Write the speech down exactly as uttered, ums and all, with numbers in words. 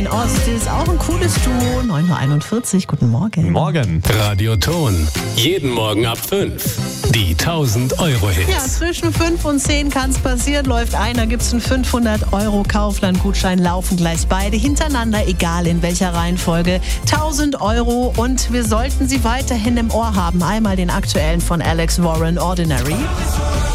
Ost ist auch ein cooles Duo. neun Uhr einundvierzig, guten Morgen. Morgen. Radioton. Jeden Morgen ab fünf. Die tausend Euro Hits. Ja, zwischen fünf und zehn kann es passieren. Läuft einer, gibt es einen fünfhundert Euro Kaufland-Gutschein. Laufen gleich beide hintereinander, egal in welcher Reihenfolge. tausend Euro und wir sollten sie weiterhin im Ohr haben. Einmal den aktuellen von Alex Warren, Ordinary.